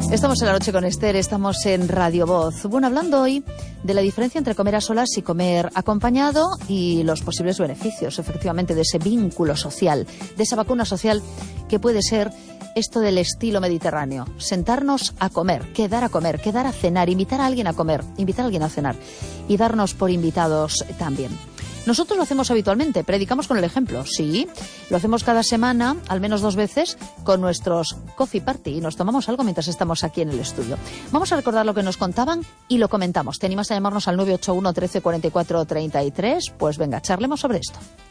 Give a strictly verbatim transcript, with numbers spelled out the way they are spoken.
Estamos en La Noche con Esther, estamos en Radio Voz. Bueno, hablando hoy de la diferencia entre comer a solas y comer acompañado y los posibles beneficios, efectivamente, de ese vínculo social, de esa vacuna social que puede ser esto del estilo mediterráneo. Sentarnos a comer, quedar a comer, quedar a cenar, invitar a alguien a comer, invitar a alguien a cenar y darnos por invitados también. Nosotros lo hacemos habitualmente, predicamos con el ejemplo, sí. Lo hacemos cada semana, al menos dos veces, con nuestros coffee party y nos tomamos algo mientras estamos aquí en el estudio. Vamos a recordar lo que nos contaban y lo comentamos. ¿Te animas a llamarnos al nueve ocho uno, trece, cuarenta y cuatro, treinta y tres? Pues venga, charlemos sobre esto.